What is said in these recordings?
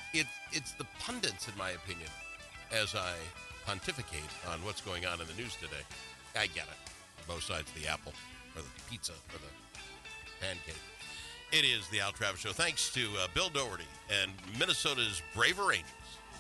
It's the pundits, in my opinion, as I pontificate on what's going on in the news today. I get it. Both sides of the apple, or the pizza, or the pancake. It is the Al Travis Show. Thanks to Bill Doherty and Minnesota's Braver Angels.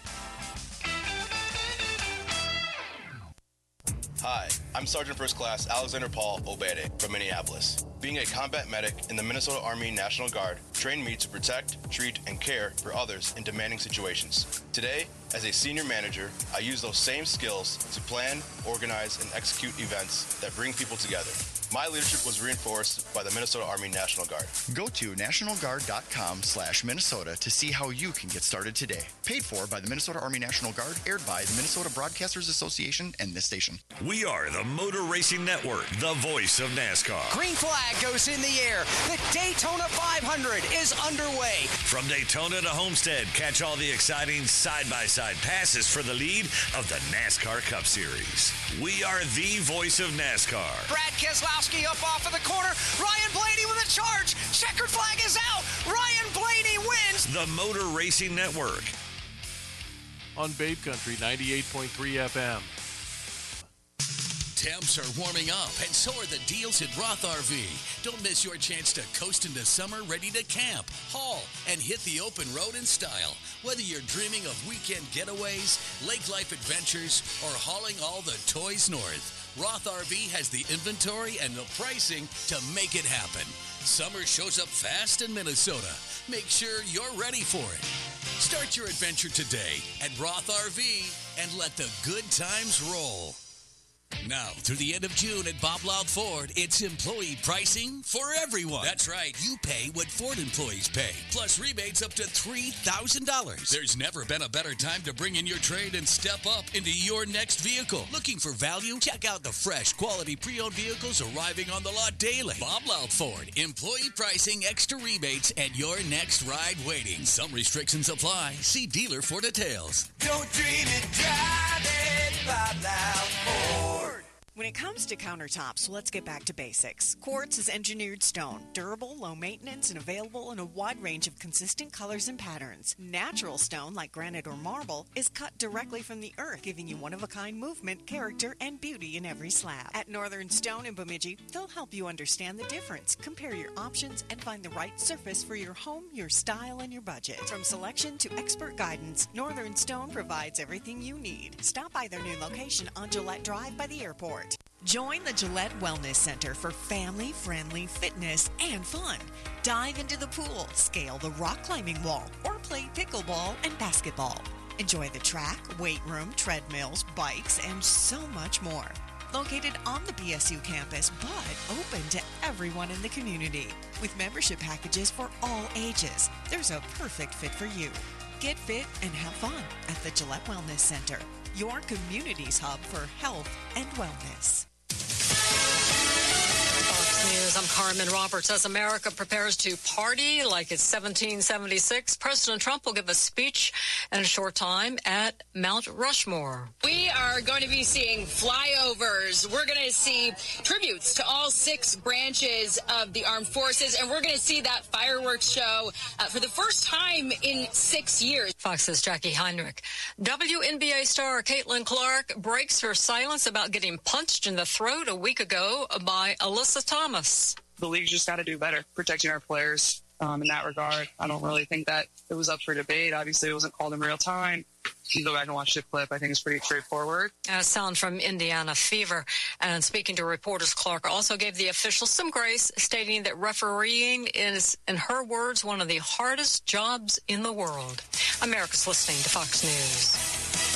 Hi, I'm Sergeant First Class Alexander Paul Obede from Minneapolis. Being a combat medic in the Minnesota Army National Guard trained me to protect, treat, and care for others in demanding situations. Today, as a senior manager, I use those same skills to plan, organize, and execute events that bring people together. My leadership was reinforced by the Minnesota Army National Guard. Go to nationalguard.com/Minnesota to see how you can get started today. Paid for by the Minnesota Army National Guard, aired by the Minnesota Broadcasters Association and this station. We are the Motor Racing Network, the voice of NASCAR. Green flag goes in the air. The Daytona 500 is underway. From Daytona to Homestead, catch all the exciting side-by-side passes for the lead of the NASCAR Cup Series. We are the voice of NASCAR. Brad Keselowski up off of the corner. Ryan Blaney with a charge. Checkered flag is out. Ryan Blaney wins. The Motor Racing Network. On Babe Country 98.3 FM. Temps are warming up, and so are the deals at Roth RV. Don't miss your chance to coast into summer ready to camp, haul, and hit the open road in style. Whether you're dreaming of weekend getaways, lake life adventures, or hauling all the toys north, Roth RV has the inventory and the pricing to make it happen. Summer shows up fast in Minnesota. Make sure you're ready for it. Start your adventure today at Roth RV and let the good times roll. Now, through the end of June at Bob Loud Ford, it's employee pricing for everyone. That's right. You pay what Ford employees pay, plus rebates up to $3,000. There's never been a better time to bring in your trade and step up into your next vehicle. Looking for value? Check out the fresh, quality pre-owned vehicles arriving on the lot daily. Bob Loud Ford. Employee pricing, extra rebates, and your next ride waiting. Some restrictions apply. See dealer for details. Don't dream it, drive it, Bob Loud Ford. When it comes to countertops, let's get back to basics. Quartz is engineered stone, durable, low maintenance, and available in a wide range of consistent colors and patterns. Natural stone, like granite or marble, is cut directly from the earth, giving you one-of-a-kind movement, character, and beauty in every slab. At Northern Stone in Bemidji, they'll help you understand the difference, compare your options, and find the right surface for your home, your style, and your budget. From selection to expert guidance, Northern Stone provides everything you need. Stop by their new location on Gillette Drive by the airport. Join the Gillette Wellness Center for family-friendly fitness and fun. Dive into the pool, scale the rock climbing wall, or play pickleball and basketball. Enjoy the track, weight room, treadmills, bikes, and so much more. Located on the BSU campus, but open to everyone in the community. With membership packages for all ages, there's a perfect fit for you. Get fit and have fun at the Gillette Wellness Center, your community's hub for health and wellness. Fox News, I'm Carmen Roberts. As America prepares to party like it's 1776, President Trump will give a speech in a short time at Mount Rushmore. We are going to be seeing flyovers. We're going to see tributes to all 6 branches of the armed forces, and we're going to see that fireworks show for the first time in 6 years. Fox's Jackie Heinrich. WNBA star Caitlin Clark breaks her silence about getting punched in the throat a week ago by Alyssa Thomas. The league's just got to do better protecting our players in that regard. I don't really think that it was up for debate. Obviously, it wasn't called in real time. If you go back and watch the clip, I think it's pretty straightforward. Sound from Indiana Fever. And speaking to reporters, Clark also gave the officials some grace, stating that refereeing is, in her words, one of the hardest jobs in the world. America's listening to Fox News.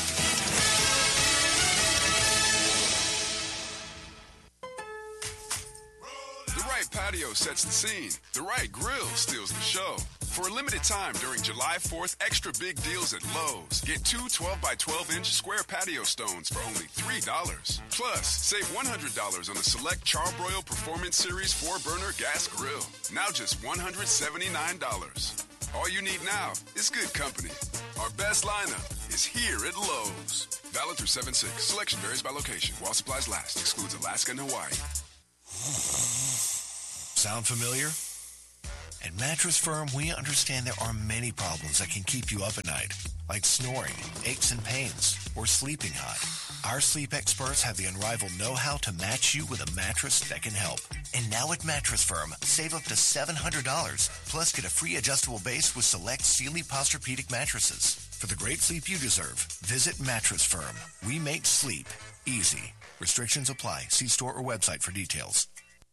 The right patio sets the scene. The right grill steals the show. For a limited time during July 4th, extra big deals at Lowe's. Get 2 12-by-12-inch square patio stones for only $3. Plus, save $100 on the select Charbroil Performance Series 4-burner gas grill. Now just $179. All you need now is good company. Our best lineup is here at Lowe's. Valid through 7/6. Selection varies by location. While supplies last. Excludes Alaska and Hawaii. Sound familiar? At Mattress Firm, we understand there are many problems that can keep you up at night, like snoring, aches and pains, or sleeping hot. Our sleep experts have the unrivaled know-how to match you with a mattress that can help. And now at Mattress Firm, save up to $700, plus get a free adjustable base with select Sealy Posturepedic mattresses. For the great sleep you deserve, visit Mattress Firm. We make sleep easy. Restrictions apply. See store or website for details.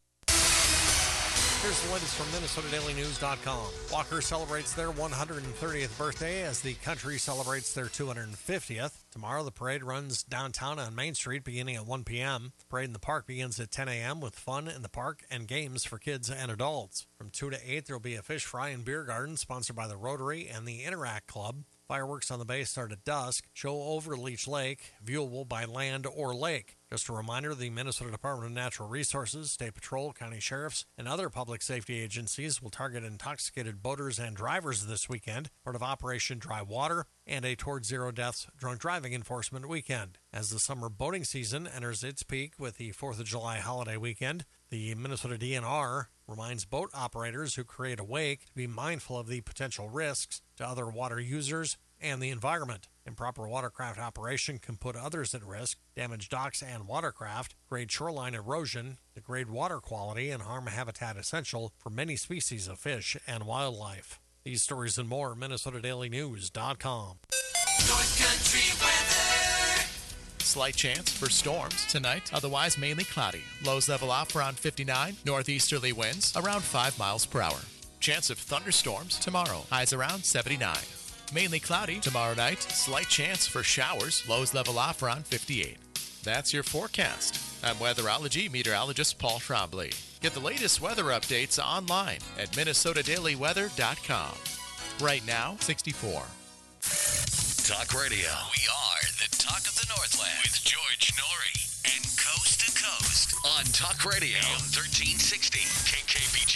Here's the latest from MinnesotaDailyNews.com. Walker celebrates their 130th birthday as the country celebrates their 250th. Tomorrow, the parade runs downtown on Main Street beginning at 1 p.m. The parade in the park begins at 10 a.m. with fun in the park and games for kids and adults. From 2 to 8, there will be a fish fry and beer garden sponsored by the Rotary and the Interact Club. Fireworks on the bay start at dusk. Show over Leech Lake, viewable by land or lake. Just a reminder, the Minnesota Department of Natural Resources, State Patrol, county sheriffs, and other public safety agencies will target intoxicated boaters and drivers this weekend, part of Operation Dry Water and a Towards Zero Deaths drunk driving enforcement weekend. As the summer boating season enters its peak with the 4th of July holiday weekend, the Minnesota DNR reminds boat operators who create a wake to be mindful of the potential risks to other water users and the environment. Improper watercraft operation can put others at risk, damage docks and watercraft, create shoreline erosion, degrade water quality, and harm habitat essential for many species of fish and wildlife. These stories and more at MinnesotaDailyNews.com. North Country weather. Slight chance for storms tonight, otherwise mainly cloudy. Lows level off around 59. Northeasterly winds around 5 miles per hour. Chance of thunderstorms tomorrow. Highs around 79. Mainly cloudy tomorrow night. Slight chance for showers. Lows level off around 58. That's your forecast. I'm weatherology meteorologist Paul Trombley. Get the latest weather updates online at MinnesotaDailyWeather.com. Right now, 64. Talk Radio. We are the talk of the Northland with George Norrie and Coast to Coast on Talk Radio AM 1360 KKBJ.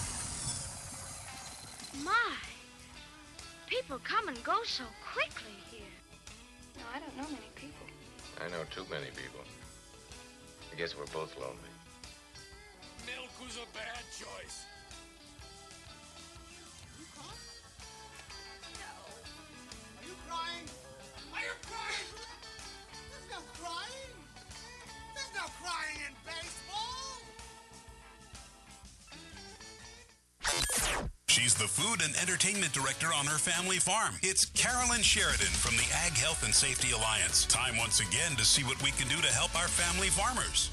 My, people come and go so quickly here. No, I don't know many people. I know too many people. I guess we're both lonely. Milk was a bad choice. Are you crying? Are you crying? There's no crying. There's no crying in baseball. She's the food and entertainment director on her family farm. It's Carolyn Sheridan from the Ag Health and Safety Alliance. Time once again to see what we can do to help our family farmers.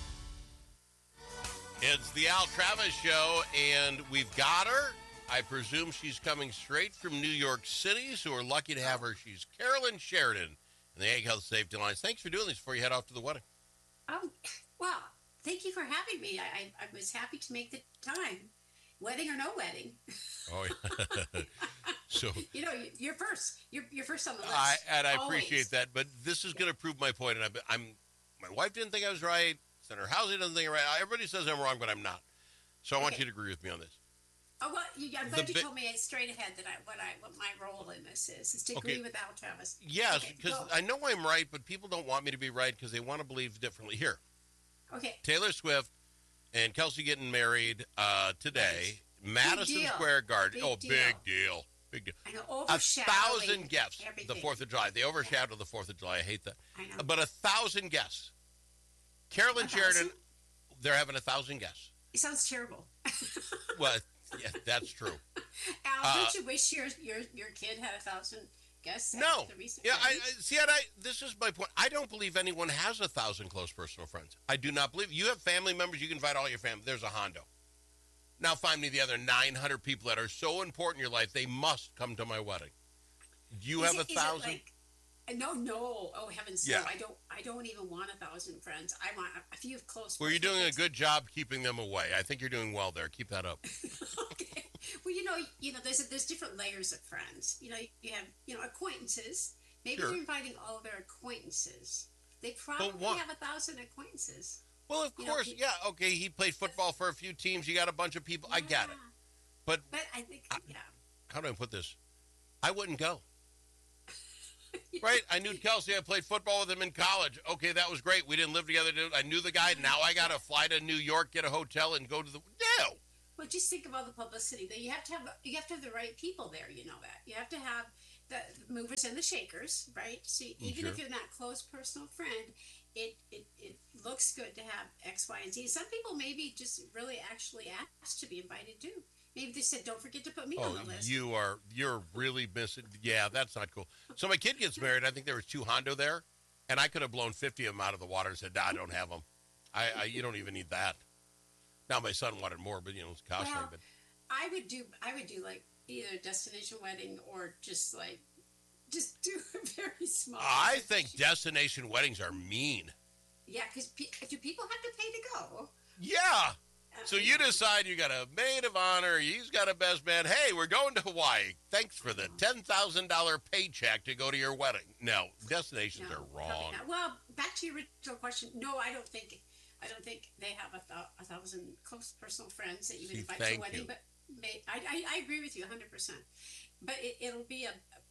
It's the Al Travis Show, and we've got her. I presume she's coming straight from New York City, so we're lucky to have her. She's Carolyn Sheridan in the Ag Health Safety Alliance. Thanks for doing this before you head off to the wedding. Oh, well, thank you for having me. I was happy to make the time. Wedding or no wedding. Oh, yeah. So you know, you're first. You're first on the list. I Always. appreciate that, but this is going to prove my point. And my wife didn't think I was right. Senator Housing doesn't think I'm right. Everybody says I'm wrong, but I'm not. So I want you to agree with me on this. Oh well, I'm glad you told me straight ahead that what my role in this is to agree with Al Travis. Yes, because I know I'm right, but people don't want me to be right because they want to believe differently. Here, okay. Taylor Swift and Kelsey getting married today. Right. Madison Square Garden. Big deal. Big deal. I know, 1,000 guests. Everything. The 4th of July. They overshadow the 4th of July. I hate that. I know. But 1,000 guests. Carolyn Sheridan, they're having 1,000 guests. It sounds terrible. Well, yeah, that's true. Al, don't you wish your kid had 1,000 guests? No. This is my point. I don't believe anyone has 1,000 close personal friends. I do not believe. You have family members. You can invite all your family. There's a Hondo. Now find me the other 900 people that are so important in your life, they must come to my wedding. Do you have 1,000? No. Oh, heavens, yeah. No. I don't even want 1,000 friends. I want a few close friends. Well, you're doing a good job keeping them away. I think you're doing well there. Keep that up. Okay. Well, you know, there's different layers of friends. You know, you have acquaintances. Maybe Sure. you're inviting all their acquaintances. They probably have 1,000 acquaintances. Well, of course, yeah. Okay, he played football for a few teams. You got a bunch of people. Yeah. I get it. But I think, how do I put this? I wouldn't go. Right? I knew Kelsey. I played football with him in college. Okay, that was great. We didn't live together. I knew the guy. Now I got to fly to New York, get a hotel, and go to the... No. Well, just think of all the publicity that you have to have the right people there. You know that you have to have the movers and the shakers, right? So even if you're not close personal friend, it looks good to have X, Y, and Z. Some people maybe just really actually asked to be invited too. Maybe they said, "Don't forget to put me on the list." You're really missing. Yeah, that's not cool. So my kid gets married. I think there was 2 Hondo there, and I could have blown 50 of them out of the water and said, "Nah, I don't have them. You don't even need that." Now my son wanted more, but it's costume. Well, but I would do like either a destination wedding or just do a very small. I think destination weddings are mean. Yeah, because do people have to pay to go? Yeah. So you decide you got a maid of honor, he's got a best man. Hey, we're going to Hawaii. Thanks for the $10,000 paycheck to go to your wedding. No, destinations are wrong. Well, back to your original question. No, I don't think they have 1,000 close personal friends that you would invite to a wedding. But I agree with you 100%. But it'll be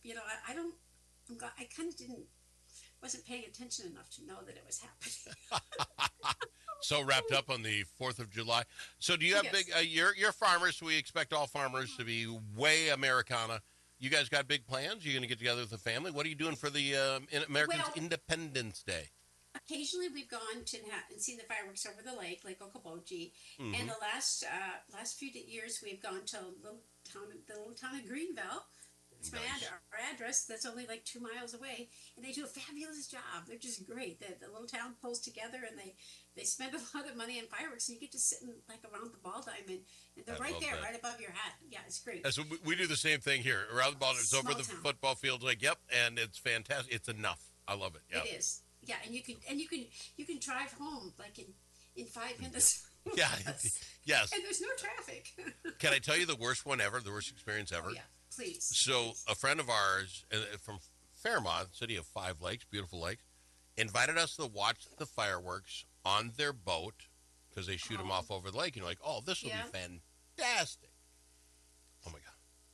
I kind of wasn't paying attention enough to know that it was happening. So wrapped up on the 4th of July. So do you have big, you're farmers, so we expect all farmers to be way Americana. You guys got big plans? You're going to get together with the family? What are you doing for the Americans' Independence Day? Occasionally we've gone to and seen the fireworks over the lake, Lake Okoboji. Mm-hmm. And the last few years we've gone to the little town of Greenville. It's our address. That's only like 2 miles away, and they do a fabulous job. They're just great. The little town pulls together, and they spend a lot of money on fireworks, and you get to sit around the ball diamond, and they're right there, right above your head. Yeah, it's great. So we do the same thing here. Around the ball, it's over the football field. And it's fantastic. It's enough. I love it. Yeah. It is. Yeah, and you can drive home in 5 minutes. Yeah. Yes. And there's no traffic. Can I tell you the worst one ever? The worst experience ever? Oh, yeah. Please. So a friend of ours from Fairmont, city of 5 lakes, beautiful lakes, invited us to watch the fireworks on their boat because they shoot them off over the lake. And you're like, oh, this will be fantastic. Oh, my God.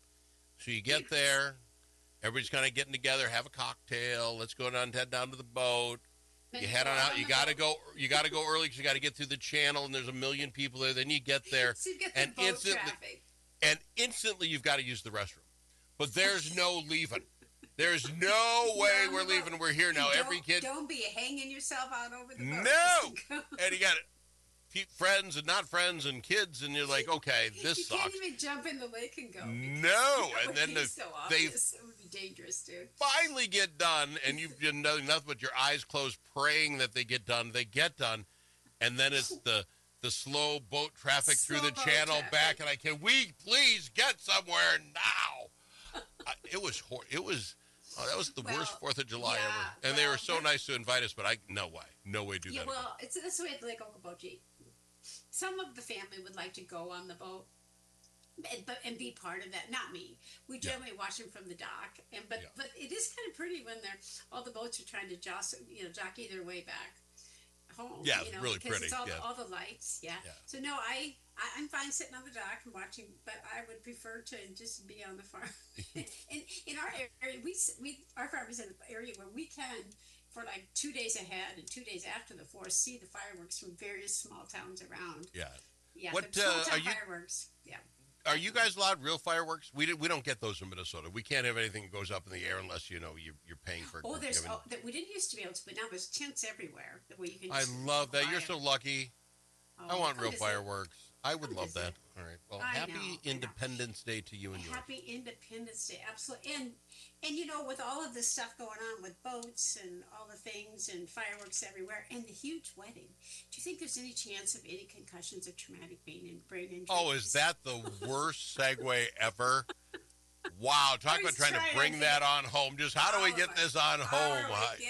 So you get there. Everybody's kind of getting together, have a cocktail. Let's go down, head down to the boat. You head on out. You got to go early because you got to get through the channel, and there's a million people there. Then you get there. So you get the boat traffic. And instantly you've got to use the restroom. But there's no leaving. There's no way we're leaving. We're here now. Every kid. Don't be hanging yourself out over the boat. No. And you got friends and not friends and kids, and you're like, okay, this sucks. You can't even jump in the lake and go. No. And then it would be dangerous, dude. Finally get done, and you've done nothing but your eyes closed, praying that they get done. They get done, and then it's the slow boat traffic through the channel back, and can we please get somewhere now? It was that was the worst 4th of July ever. And they were so nice to invite us, but no way do that. Yeah, well, it's this way at Lake Okoboji. Some of the family would like to go on the boat and be part of that. Not me. We generally watch them from the dock, but it is kind of pretty when all the boats are trying to jockey their way back home. Yeah, it's really pretty. It's all the lights. Yeah. So no, I'm fine sitting on the dock and watching, but I would prefer to just be on the farm. in our area, our farm is in an area where we can, for like 2 days ahead and 2 days after the 4th, see the fireworks from various small towns around. Yeah. Yeah. What are you? Fireworks. Yeah. Are you guys allowed real fireworks? We don't get those in Minnesota. We can't have anything that goes up in the air unless you're paying for it. Oh, we didn't used to be able to, but now there's tents everywhere that you can. I love that. You're so lucky. I want real fireworks. I would love that. All right. Well, happy Independence Day to you and yours. Happy Independence Day, absolutely. And with all of this stuff going on with boats and all the things and fireworks everywhere and the huge wedding, do you think there's any chance of any concussions or traumatic brain injuries? Oh, is that the worst segue ever? Wow, talk about trying to bring that on home. Just how do we get this on home?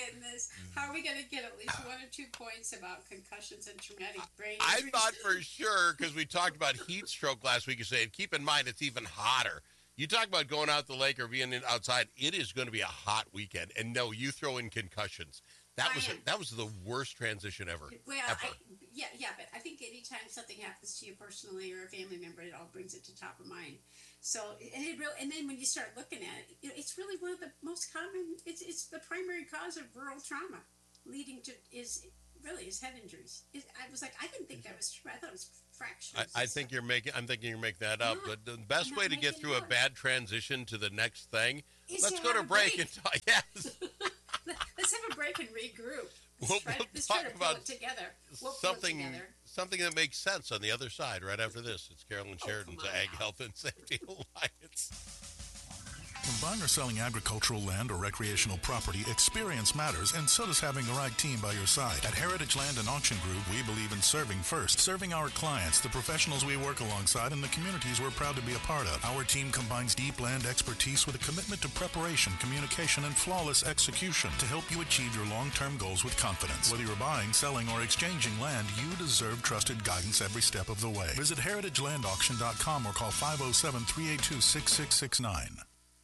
How are we going to get at least 1 or 2 points about concussions and traumatic brain I injuries? thought for sure, because we talked about heat stroke last week, you said, keep in mind it's even hotter. You talk about going out the lake or being outside, it is going to be a hot weekend. And no, you throw in concussions. That was the worst transition ever. Well, ever. But I think anytime something happens to you personally or a family member, it all brings it to top of mind. So, and then when you start looking at it, it's really one of the most common. It's the primary cause of rural trauma, leading to really is head injuries. I was like, I didn't think that was true. I thought it was fractures. I'm thinking you're making that up. But the best way to get through a bad transition to the next thing, let's go to break and talk. Yes. Let's have a break and regroup. Let's talk try to about pull it together. Something that makes sense on the other side right after this. It's Carolyn Sheridan's Ag Health and Safety Alliance. When buying or selling agricultural land or recreational property, experience matters, and so does having the right team by your side. At Heritage Land and Auction Group, we believe in serving first, serving our clients, the professionals we work alongside, and the communities we're proud to be a part of. Our team combines deep land expertise with a commitment to preparation, communication, and flawless execution to help you achieve your long-term goals with confidence. Whether you're buying, selling, or exchanging land, you deserve trusted guidance every step of the way. Visit heritagelandauction.com or call 507-382-6669.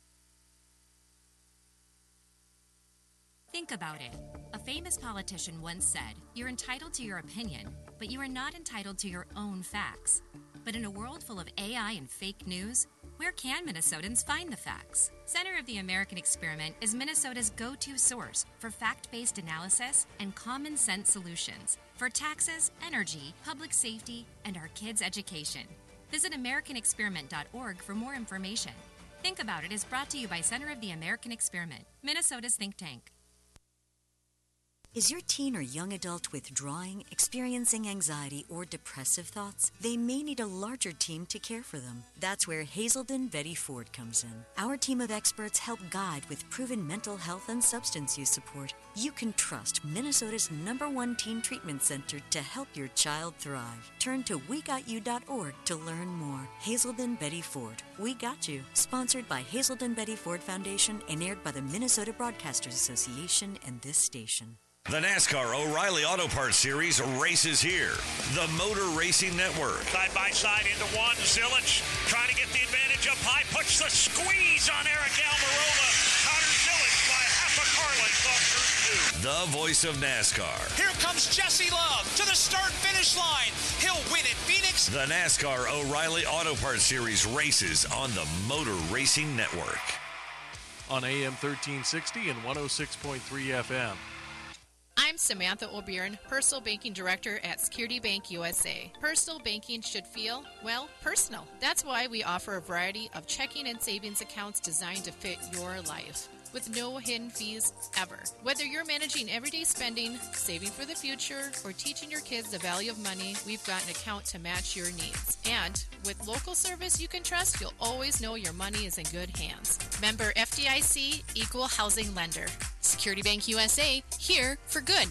Think about it. A famous politician once said, "You're entitled to your opinion, but you are not entitled to your own facts." But in a world full of AI and fake news, where can Minnesotans find the facts? Center of the American Experiment is Minnesota's go-to source for fact-based analysis and common sense solutions for taxes, energy, public safety, and our kids' education. Visit AmericanExperiment.org for more information. Think About It is brought to you by Center of the American Experiment, Minnesota's think tank. Is your teen or young adult withdrawing, experiencing anxiety, or depressive thoughts? They may need a larger team to care for them. That's where Hazelden Betty Ford comes in. Our team of experts help guide with proven mental health and substance use support. You can trust Minnesota's #1 teen treatment center to help your child thrive. Turn to WeGotYou.org to learn more. Hazelden Betty Ford. We Got You. Sponsored by Hazelden Betty Ford Foundation and aired by the Minnesota Broadcasters Association and this station. The NASCAR O'Reilly Auto Parts Series races here. The Motor Racing Network. Side by side into one. Zilich trying to get the advantage up high. Puts the squeeze on Eric Almirola. Connor Zilich by half a car length off turn 2. The voice of NASCAR. Here comes Jesse Love to the start-finish line. He'll win at Phoenix. The NASCAR O'Reilly Auto Parts Series races on the Motor Racing Network. On AM 1360 and 106.3 FM. I'm Samantha O'Byrne, Personal Banking Director at Security Bank USA. Personal banking should feel, well, personal. That's why we offer a variety of checking and savings accounts designed to fit your life, with no hidden fees ever. Whether you're managing everyday spending, saving for the future, or teaching your kids the value of money, we've got an account to match your needs. And with local service you can trust, you'll always know your money is in good hands. Member FDIC, Equal Housing Lender. Security Bank USA, here for good.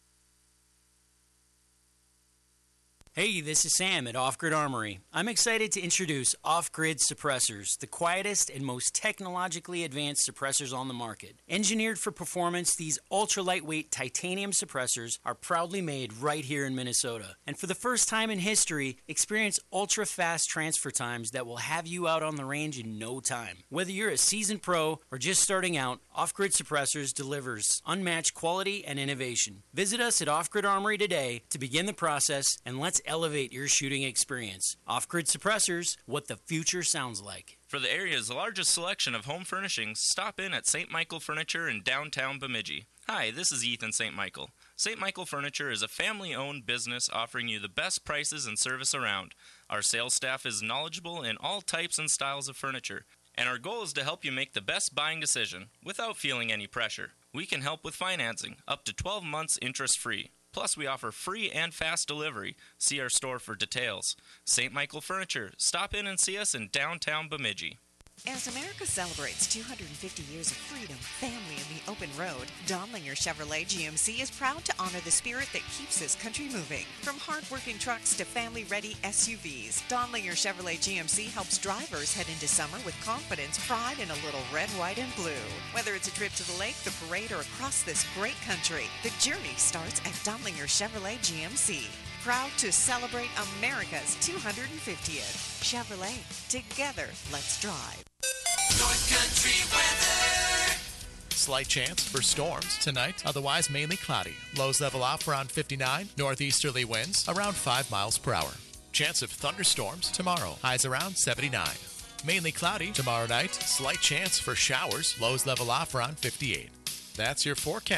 Hey, this is Sam at Off Grid Armory. I'm excited to introduce Off Grid Suppressors, the quietest and most technologically advanced suppressors on the market. Engineered for performance, these ultra-lightweight titanium suppressors are proudly made right here in Minnesota. And for the first time in history, experience ultra-fast transfer times that will have you out on the range in no time. Whether you're a seasoned pro or just starting out, Off Grid Suppressors delivers unmatched quality and innovation. Visit us at Off Grid Armory today to begin the process, and let's elevate your shooting experience. Off-Grid Suppressors, what the future sounds like. For the area's largest selection of home furnishings, stop in at St. Michael Furniture in downtown Bemidji. Hi, this is Ethan St. Michael. St. Michael Furniture is a family-owned business offering you the best prices and service around. Our sales staff is knowledgeable in all types and styles of furniture, and our goal is to help you make the best buying decision without feeling any pressure. We can help with financing, up to 12 months interest-free. Plus, we offer free and fast delivery. See our store for details. St. Michael Furniture. Stop in and see us in downtown Bemidji. As America celebrates 250 years of freedom, family, and the open road, Donlinger Chevrolet GMC is proud to honor the spirit that keeps this country moving. From hard-working trucks to family-ready SUVs, Donlinger Chevrolet GMC helps drivers head into summer with confidence, pride, and a little red, white, and blue. Whether it's a trip to the lake, the parade, or across this great country, the journey starts at Donlinger Chevrolet GMC. Proud to celebrate America's 250th. Chevrolet. Together, let's drive. North Country weather. Slight chance for storms tonight, otherwise mainly cloudy. Lows level off around 59. Northeasterly winds around 5 miles per hour. Chance of thunderstorms tomorrow. Highs around 79. Mainly cloudy tomorrow night. Slight chance for showers. Lows level off around 58. That's your forecast.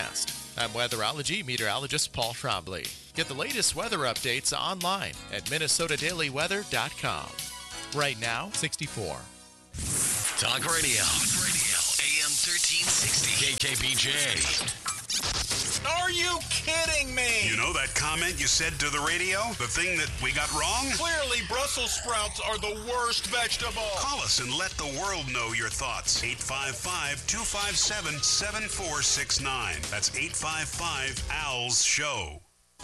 I'm weatherology meteorologist Paul Trombley. Get the latest weather updates online at minnesotadailyweather.com. Right now, 64. Talk Radio. AM 1360. KKBJ. Are you kidding me? You know that comment you said to the radio? The thing that we got wrong? Clearly, Brussels sprouts are the worst vegetable. Call us and let the world know your thoughts. 855-257-7469. That's 855-ALS-SHOW.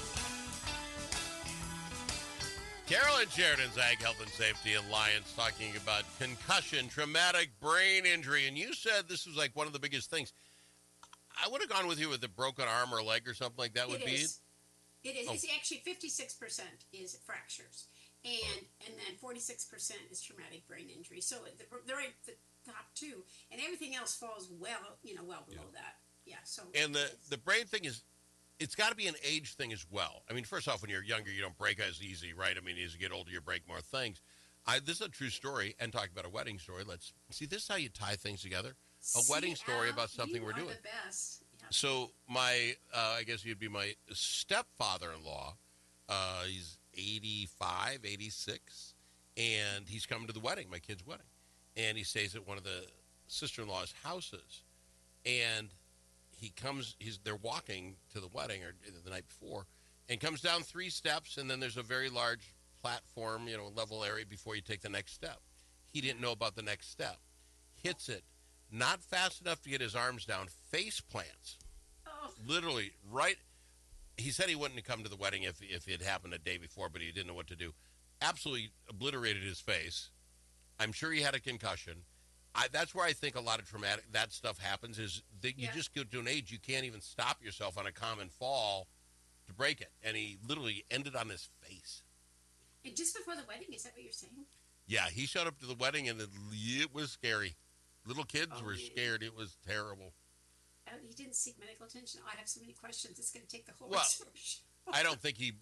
Carolyn Sheridan's Ag Health and Safety Alliance talking about concussion, traumatic brain injury. And you said this was like one of the biggest things. I would have gone with you with a broken arm or leg or something like that. It is. Oh. It's actually 56% is fractures, and then 46% is traumatic brain injury. So they're right at the top two, and everything else falls well below that. Yeah. So and the brain thing is, it's got to be an age thing as well. I mean, first off, when you're younger, you don't break as easy, right? I mean, as you get older, you break more things. This is a true story, and talking about a wedding story. Let's see. This is how you tie things together. A wedding story about something we're doing. The best. Yeah. So my, I guess you'd be my stepfather-in-law. He's 85, 86, and he's coming to the wedding, my kid's wedding. And he stays at one of the sister-in-law's houses. And they're walking to the wedding or the night before, and comes down 3 steps, and then there's a very large platform, level area before you take the next step. He didn't know about the next step. Hits it. Not fast enough to get his arms down, face plants. Oh. Literally, right. He said he wouldn't have come to the wedding if it had happened a day before, but he didn't know what to do. Absolutely obliterated his face. I'm sure he had a concussion. That's where I think a lot of that stuff happens, is that you just get to an age you can't even stop yourself on a common fall to break it. And he literally ended on his face. And just before the wedding, is that what you're saying? Yeah, he showed up to the wedding, and it was scary. Little kids were scared. It was terrible. He didn't seek medical attention. I have so many questions. It's going to take the whole rest of the show. I don't think he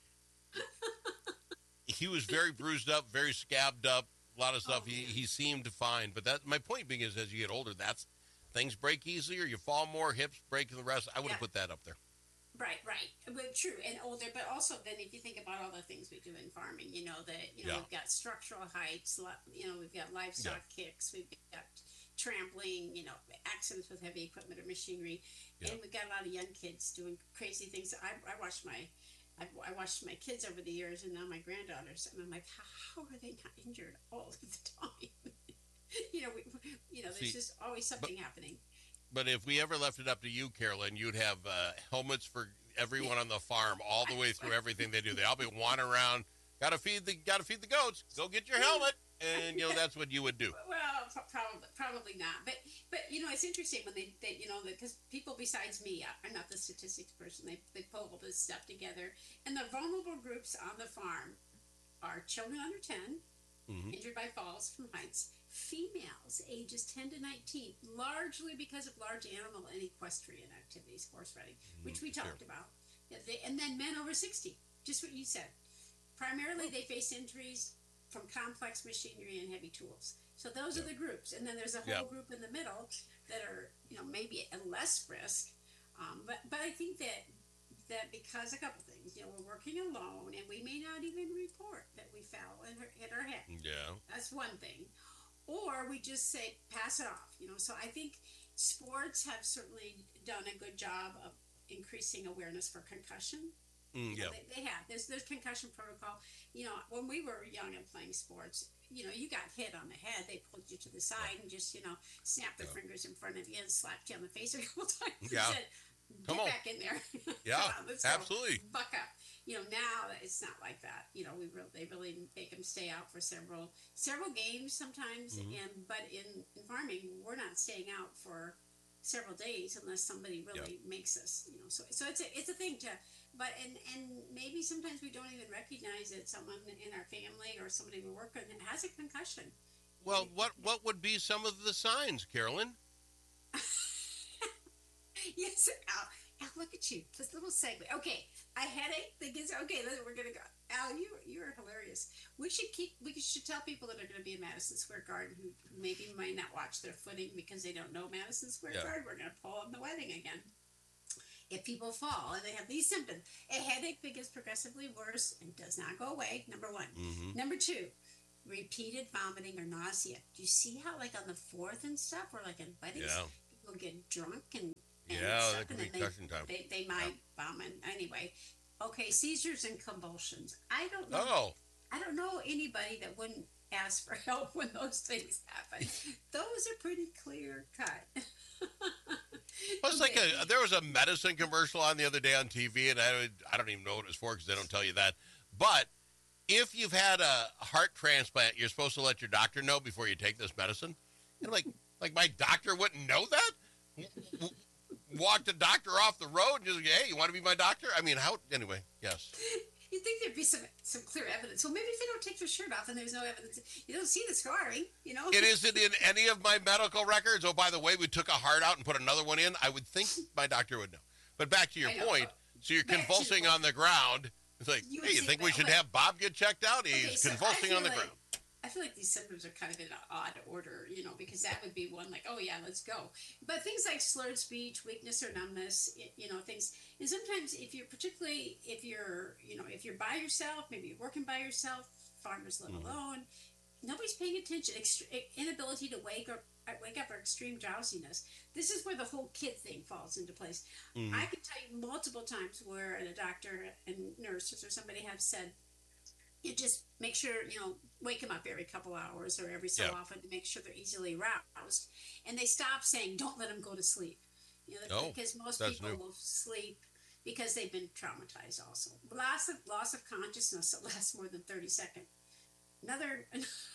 was very bruised up, very scabbed up, a lot of stuff. He seemed fine. But my point being is, as you get older, things break easier. You fall more, hips break, and the rest. I would have put that up there. Right. But true, and older. But also, then if you think about all the things we do in farming, we've got structural heights. We've got livestock kicks. We've got trampling. Accidents with heavy equipment or machinery, and we've got a lot of young kids doing crazy things. I watched my kids over the years, and now my granddaughters, and I'm like, how are they not injured all of the time? There's just always something happening. But if we ever left it up to you, Carolyn, you'd have helmets for everyone on the farm all the way through everything they do. They all be wandering around. Got to feed the goats. Go get your helmet, and that's what you would do. Well, probably not. But it's interesting when they because people besides me, I'm not the statistics person. They pull all this stuff together, and the vulnerable groups on the farm are children under 10, injured by falls from heights. Females ages 10 to 19, largely because of large animal and equestrian activities, horse riding, which we talked about. And then men over 60, just what you said. Primarily, they face injuries from complex machinery and heavy tools. So those are the groups. And then there's a whole group in the middle that are, maybe at less risk. But I think that because a couple things, we're working alone, and we may not even report that we fell and hit our head. Yeah. That's one thing. Or we just say, pass it off, So I think sports have certainly done a good job of increasing awareness for concussion. They have. There's concussion protocol. When we were young and playing sports, you got hit on the head. They pulled you to the side and just, snapped their fingers in front of you and slapped you on the face a couple times. Yeah. And said, Get back in there. Yeah, let's absolutely. Go. Buck up. Now it's not like that. They really make them stay out for several games sometimes. But in farming, we're not staying out for several days unless somebody really makes us. So it's a thing to. But and maybe sometimes we don't even recognize that someone in our family or somebody we work with has a concussion. Well, what would be some of the signs, Carolyn? Yes, Al, look at you. This little segue. Okay, a headache. We're gonna go. Al, you are hilarious. We should tell people that are going to be in Madison Square Garden who maybe might not watch their footing because they don't know Madison Square Garden. We're going to pull on the wedding again. if people fall and they have these symptoms, a headache gets progressively worse and does not go away, number one. Mm-hmm. Number two, repeated vomiting or nausea. Do you see how, like, on the 4th and stuff, or like in weddings, people get drunk and that could be cushion time. They might vomit. Anyway, okay, seizures and convulsions. I don't know. Oh. I don't know anybody that wouldn't ask for help when those things happen. Those are pretty clear cut. Plus, there was a medicine commercial on the other day on TV, and I don't even know what it was for because they don't tell you that. But if you've had a heart transplant, you're supposed to let your doctor know before you take this medicine. And like my doctor wouldn't know that? Walk the doctor off the road and just, hey, you want to be my doctor? I mean, how? Anyway, yes. You'd think there'd be some clear evidence. Well, maybe if they don't take their shirt off and there's no evidence, you don't see the scarring, you know? It isn't in any of my medical records. Oh, by the way, we took a heart out and put another one in. I would think my doctor would know. But back to your point, so you're convulsing on the ground. It's like, hey, you think we should have Bob get checked out? He's convulsing on the ground. I feel like these symptoms are kind of in an odd order, you know, because that would be one like, oh yeah, let's go. But things like slurred speech, weakness or numbness, you know, things. And sometimes if you're by yourself, maybe you're working by yourself, farmers live alone, nobody's paying attention, inability to wake up or extreme drowsiness. This is where the whole kid thing falls into place. Mm-hmm. I can tell you multiple times where a doctor and nurses or somebody have said, you just make sure, you know, wake them up every couple hours or every so often to make sure they're easily roused. And they stop saying, don't let them go to sleep. You know, because most people will sleep because they've been traumatized also. Loss of consciousness that lasts more than 30 seconds. Another.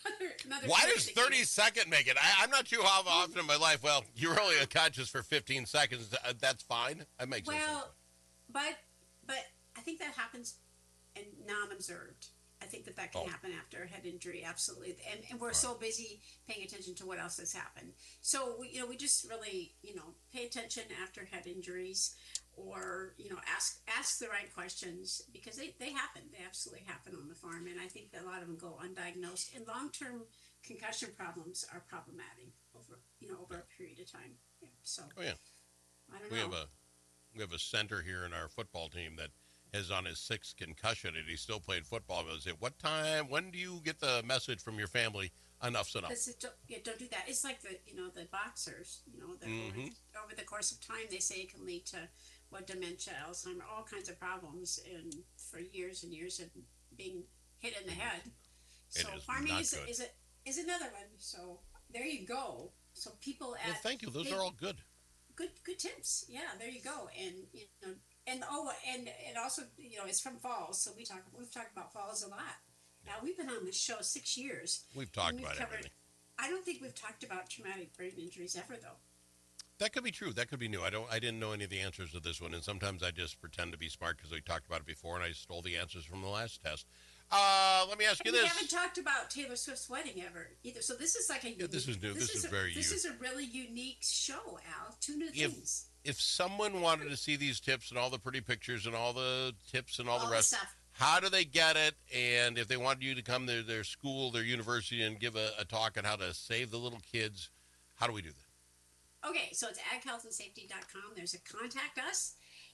Why does 30 seconds make it? I'm not sure how often in my life. Well, you're only unconscious for 15 seconds. That's fine. That makes sense. Well, but I think that happens and non-observed. I think that can happen after a head injury, absolutely. And we're so busy paying attention to what else has happened. So, we just really, pay attention after head injuries or, ask the right questions because they happen. They absolutely happen on the farm. And I think that a lot of them go undiagnosed. And long-term concussion problems are problematic over a period of time. Yeah, so, I don't know. We have a center here in our football team that is on his 6th concussion, and he's still playing football. I say, when do you get the message from your family? Enough's enough. Don't do that. It's like the boxers, over the course of time, they say it can lead to dementia, Alzheimer, all kinds of problems, and for years and years of being hit in the head. So farming is another one. So there you go. So people thank you. Those are all good. Good tips. Yeah, there you go. And And it also, it's from falls. So we've talked about falls a lot. Now we've been on this show 6 years. We've talked about everything. I don't think we've talked about traumatic brain injuries ever, though. That could be true. That could be new. I didn't know any of the answers to this one, and sometimes I just pretend to be smart because we talked about it before, and I stole the answers from the last test. Let me ask you this. We haven't talked about Taylor Swift's wedding ever either. So this is like a this is new. This is very This is a really unique show, Al. 2 new things. If someone wanted to see these tips and all the pretty pictures and all the tips and all the rest, stuff. How do they get it? And if they wanted you to come to their school, their university, and give a talk on how to save the little kids, how do we do that? Okay, so it's aghealthandsafety.com. There's a contact us.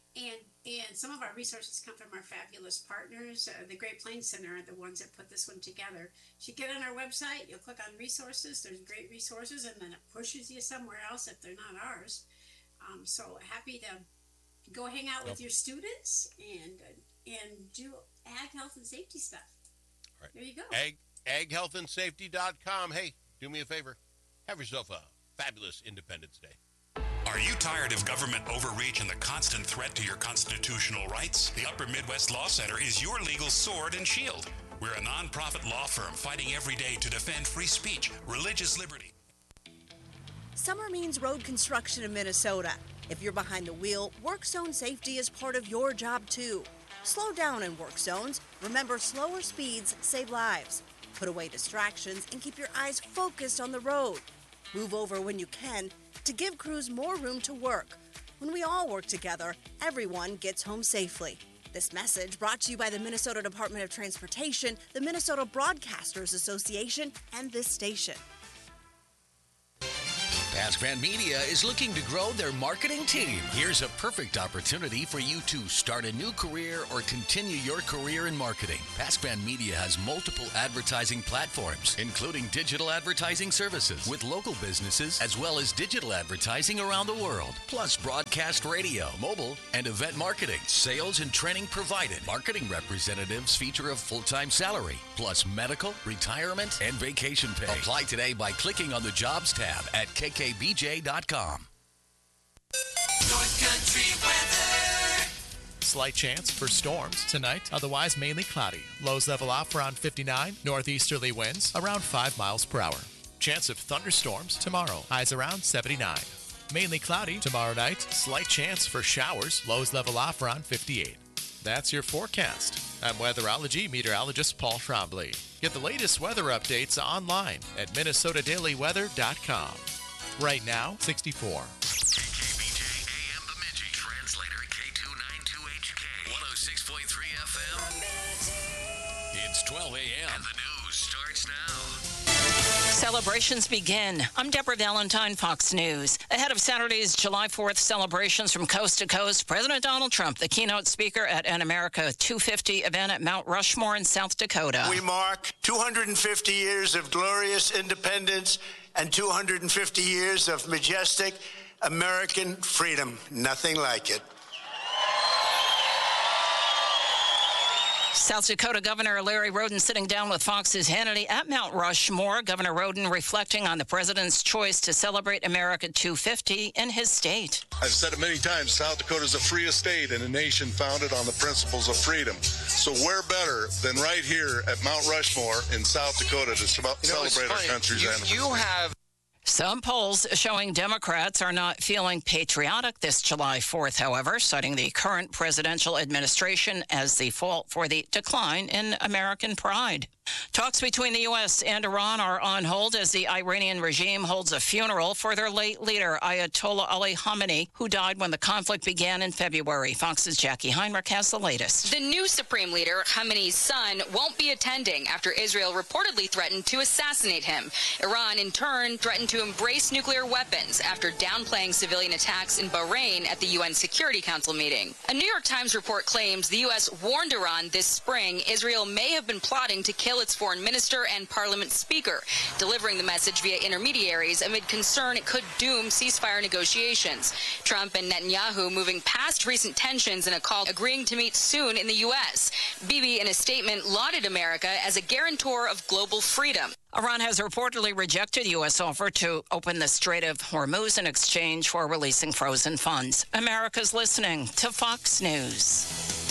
And some of our resources come from our fabulous partners. The Great Plains Center are the ones that put this one together. So you get on our website, you'll click on resources. There's great resources, and then it pushes you somewhere else if they're not ours. So happy to go hang out with your students and do ag health and safety stuff. All right. There you go. Aghealthandsafety.com. Hey, do me a favor. Have yourself a fabulous Independence Day. Are you tired of government overreach and the constant threat to your constitutional rights? The Upper Midwest Law Center is your legal sword and shield. We're a nonprofit law firm fighting every day to defend free speech, religious liberty. Summer means road construction in Minnesota. If you're behind the wheel, work zone safety is part of your job too. Slow down in work zones. Remember, slower speeds save lives. Put away distractions and keep your eyes focused on the road. Move over when you can to give crews more room to work. When we all work together, everyone gets home safely. This message brought to you by the Minnesota Department of Transportation, the Minnesota Broadcasters Association, and this station. PaskVan Media is looking to grow their marketing team. Here's a perfect opportunity for you to start a new career or continue your career in marketing. PaskVan Media has multiple advertising platforms, including digital advertising services with local businesses, as well as digital advertising around the world, plus broadcast radio, mobile, and event marketing. Sales and training provided. Marketing representatives feature a full-time salary, plus medical, retirement, and vacation pay. Apply today by clicking on the Jobs tab at kkbj.com. North Country weather. Slight chance for storms tonight, otherwise mainly cloudy. Lows level off around 59. Northeasterly winds around 5 miles per hour. Chance of thunderstorms tomorrow. Highs around 79. Mainly cloudy tomorrow night. Slight chance for showers. Lows level off around 58. That's your forecast. I'm weatherology meteorologist Paul Trombley. Get the latest weather updates online at minnesotadailyweather.com. Right now, 64. KKBJ AM Bemidji. Translator K292HK. 106.3 FM. It's 12 a.m. And the news starts now. Celebrations begin. I'm Deborah Valentine, Fox News. Ahead of Saturday's July 4th celebrations from coast to coast, President Donald Trump, the keynote speaker at an America 250 event at Mount Rushmore in South Dakota. We mark 250 years of glorious independence and 250 years of majestic American freedom. Nothing like it. South Dakota Governor Larry Roden sitting down with Fox's Hannity at Mount Rushmore. Governor Roden reflecting on the president's choice to celebrate America 250 in his state. I've said it many times, South Dakota is the freest state in a nation founded on the principles of freedom. So where better than right here at Mount Rushmore in South Dakota to celebrate our country's anniversary. Some polls showing Democrats are not feeling patriotic this July 4th, however, citing the current presidential administration as the fault for the decline in American pride. Talks between the U.S. and Iran are on hold as the Iranian regime holds a funeral for their late leader, Ayatollah Ali Khamenei, who died when the conflict began in February. Fox's Jackie Heinrich has the latest. The new supreme leader, Khamenei's son, won't be attending after Israel reportedly threatened to assassinate him. Iran, in turn, threatened to embrace nuclear weapons after downplaying civilian attacks in Bahrain at the UN Security Council meeting. A New York Times report claims the U.S. warned Iran this spring Israel may have been plotting to kill its foreign minister and parliament speaker, delivering the message via intermediaries amid concern it could doom ceasefire negotiations. Trump and Netanyahu moving past recent tensions in a call agreeing to meet soon in the U.S. Bibi, in a statement, lauded America as a guarantor of global freedom. Iran has reportedly rejected U.S. offer to open the Strait of Hormuz in exchange for releasing frozen funds. America's listening to Fox News.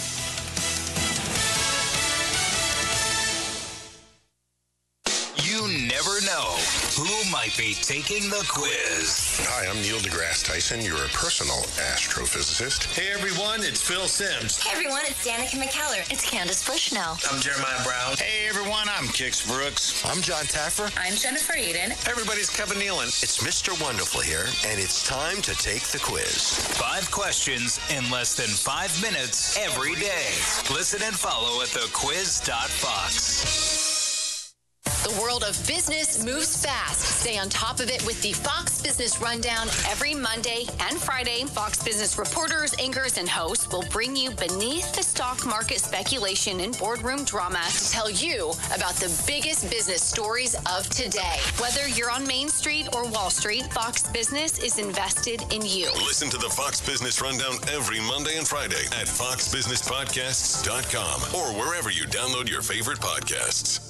You never know who might be taking the quiz. Hi, I'm Neil deGrasse Tyson, your personal astrophysicist. Hey everyone, it's Phil Simms. Hey everyone, it's Danica McKellar. It's Candace Bushnell. I'm Jeremiah Brown. Hey everyone, I'm Kix Brooks. I'm John Taffer. I'm Jennifer Eden. Hey everybody's Kevin Nealon. It's Mr. Wonderful here, and it's time to take the quiz. 5 questions in less than 5 minutes every day. Listen and follow at thequiz.fox. The world of business moves fast. Stay on top of it with the Fox Business Rundown every Monday and Friday. Fox Business reporters, anchors, and hosts will bring you beneath the stock market speculation and boardroom drama to tell you about the biggest business stories of today. Whether you're on Main Street or Wall Street, Fox Business is invested in you. Listen to the Fox Business Rundown every Monday and Friday at foxbusinesspodcasts.com or wherever you download your favorite podcasts.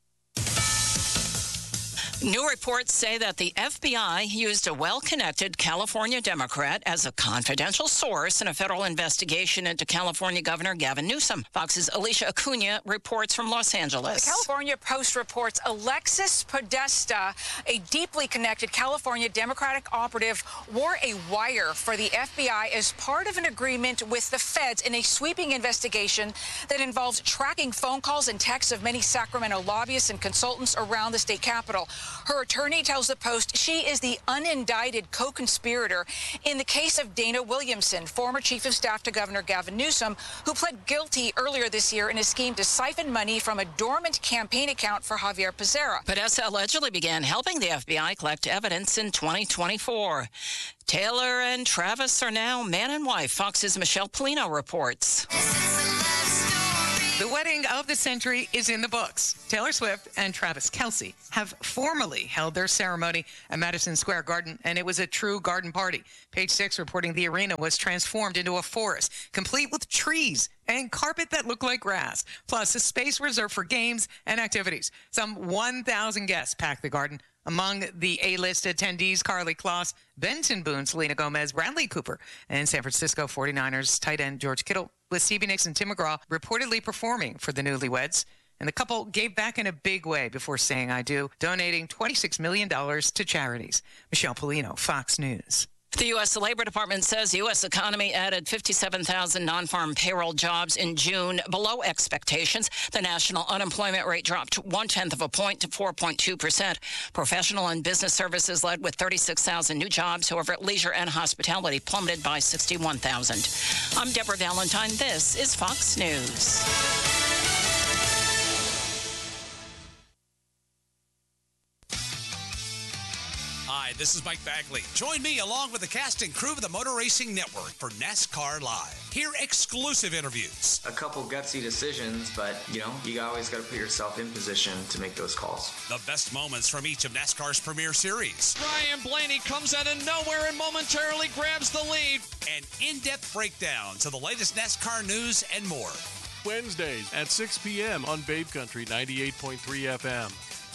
New reports say that the FBI used a well-connected California Democrat as a confidential source in a federal investigation into California Governor Gavin Newsom. Fox's Alicia Acuna reports from Los Angeles. The California Post reports Alexis Podesta, a deeply connected California Democratic operative, wore a wire for the FBI as part of an agreement with the feds in a sweeping investigation that involves tracking phone calls and texts of many Sacramento lobbyists and consultants around the state capitol. Her attorney tells the Post she is the unindicted co-conspirator in the case of Dana Williamson, former chief of staff to Governor Gavin Newsom, who pled guilty earlier this year in a scheme to siphon money from a dormant campaign account for Javier Becerra. Podesta allegedly began helping the FBI collect evidence in 2024. Taylor and Travis are now man and wife. Fox's Michelle Polino reports. The wedding of the century is in the books. Taylor Swift and Travis Kelce have formally held their ceremony at Madison Square Garden, and it was a true garden party. Page 6 reporting the arena was transformed into a forest, complete with trees and carpet that looked like grass, plus a space reserved for games and activities. Some 1,000 guests packed the garden. Among the A-list attendees, Carly Kloss, Benson Boone, Selena Gomez, Bradley Cooper, and San Francisco 49ers tight end George Kittle, with Stevie Nicks and Tim McGraw reportedly performing for the newlyweds. And the couple gave back in a big way before saying I do, donating $26 million to charities. Michelle Polino, Fox News. The U.S. Labor Department says the U.S. economy added 57,000 non-farm payroll jobs in June, below expectations. The national unemployment rate dropped 0.1 of a point to 4.2%. Professional and business services led with 36,000 new jobs. However, leisure and hospitality plummeted by 61,000. I'm Deborah Valentine. This is Fox News. Hi, this is Mike Bagley. Join me along with the cast and crew of the Motor Racing Network for NASCAR Live. Hear exclusive interviews. A couple gutsy decisions, but, you always got to put yourself in position to make those calls. The best moments from each of NASCAR's premier series. Ryan Blaney comes out of nowhere and momentarily grabs the lead. And in-depth breakdowns of the latest NASCAR news and more. Wednesdays at 6 p.m. on Babe Country 98.3 FM.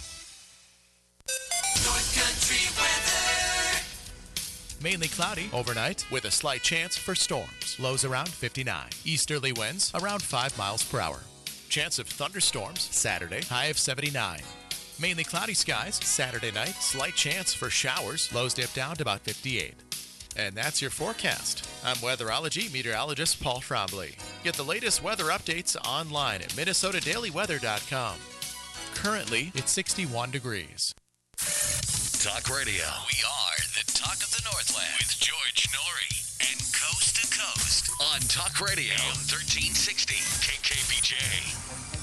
North Country weather. Mainly cloudy overnight with a slight chance for storms. Lows around 59. Easterly winds around 5 miles per hour. Chance of thunderstorms Saturday, high of 79. Mainly cloudy skies Saturday night. Slight chance for showers. Lows dip down to about 58. And that's your forecast. I'm weatherology meteorologist Paul Trombley. Get the latest weather updates online at MinnesotaDailyWeather.com. Currently, it's 61 degrees. Talk Radio. We are the talk of the Northland with George Norrie and Coast to Coast on Talk Radio 1360 KKBJ.